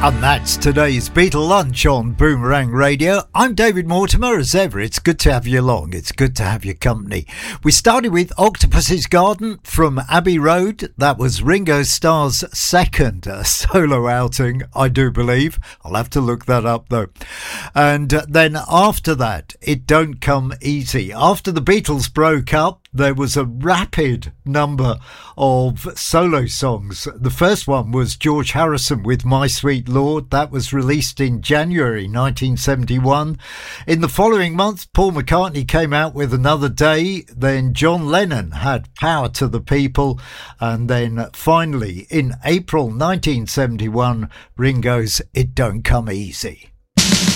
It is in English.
And that's today's Beatle Lunch on Boomerang Radio. I'm David Mortimer. As ever, it's good to have you along. It's good to have your company. We started with Octopus's Garden from Abbey Road. That was Ringo Starr's second solo outing, I do believe. I'll have to look that up, though. And then after that, It Don't Come Easy. After the Beatles broke up, there was a rapid number of solo songs. The first one was George Harrison with My Sweet Lord. That was released in January 1971. In the following month, Paul McCartney came out with Another Day. Then John Lennon had Power to the People. And then finally, in April 1971, Ringo's It Don't Come Easy.